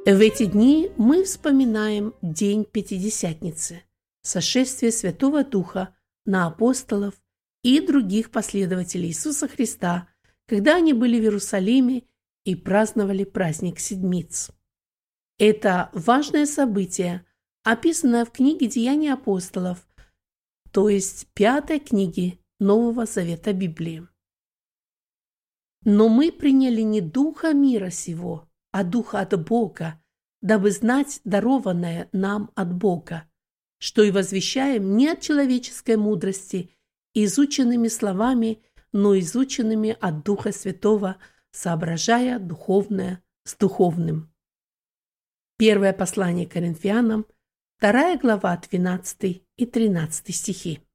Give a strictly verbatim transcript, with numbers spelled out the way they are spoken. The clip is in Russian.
В эти дни мы вспоминаем День Пятидесятницы, сошествие Святого Духа на апостолов и других последователей Иисуса Христа, когда они были в Иерусалиме и праздновали праздник Седмиц. Это важное событие, описанное в книге «Деяния апостолов», то есть пятой книге Нового Завета Библии. Но мы приняли не духа мира сего, а духа от Бога, дабы знать дарованное нам от Бога, что и возвещаем не от человеческой мудрости, изученными словами, но изученными от Духа Святого, соображая духовное с духовным. Первое послание к Коринфянам, вторая глава, двенадцатый и тринадцатый стихи.